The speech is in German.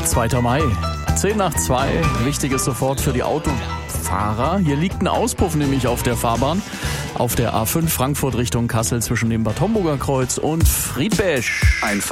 2. Mai, 1:10. Wichtig ist sofort für die Autofahrer. Hier liegt ein Auspuff nämlich auf der Fahrbahn. Auf der A5 Frankfurt Richtung Kassel zwischen dem Bad Homburger Kreuz und Friedbesch.